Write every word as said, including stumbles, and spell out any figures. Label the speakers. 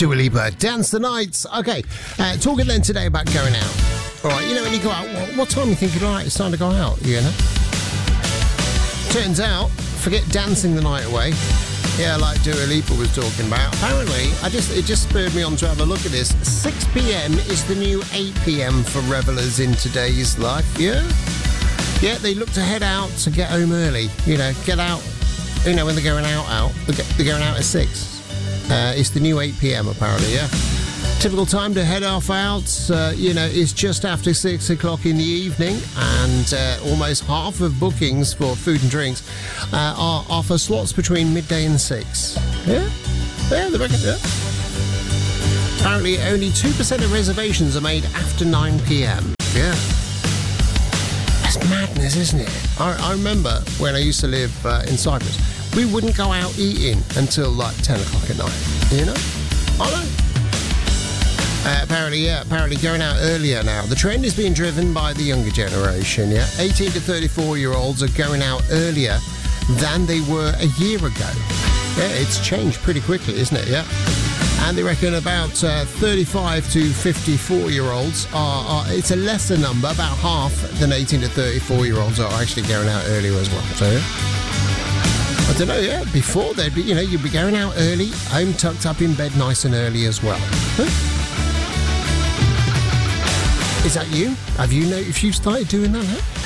Speaker 1: Dua Lipa, Dance the Night. Okay, uh, talking then today about going out. All right, you know, when you go out, what, what time you think you're right, it's time to go out, you know? Turns out, forget dancing the night away. Yeah, like Dua Lipa was talking about. Apparently, I just it just spurred me on to have a look at this. six p.m. is the new eight p.m. for revellers in today's life, yeah? Yeah, they look to head out to get home early. You know, get out, you know, when they're going out, out. They're going out at six. Uh, it's the new eight p.m. apparently, yeah? Typical time to head off out, uh, you know, is just after six o'clock in the evening, and uh, almost half of bookings for food and drinks uh, are, are for slots between midday and six. Yeah? Yeah, they reckon, yeah. Apparently, only two percent of reservations are made after nine p.m. Yeah. That's madness, isn't it? I, I remember when I used to live uh, in Cyprus, we wouldn't go out eating until like ten o'clock at night, you know? I know. Uh, apparently, yeah, apparently going out earlier now. The trend is being driven by the younger generation, yeah? eighteen to thirty-four-year-olds are going out earlier than they were a year ago. Yeah, it's changed pretty quickly, isn't it, yeah? And they reckon about uh, thirty-five to fifty-four-year-olds are, are... It's a lesser number, about half than eighteen to thirty-four-year-olds are actually going out earlier as well, so yeah? I don't know, yeah, before they'd be, you know, you'd be going out early, home tucked up in bed nice and early as well. Huh? Is that you? Have you know if you've started doing that, huh?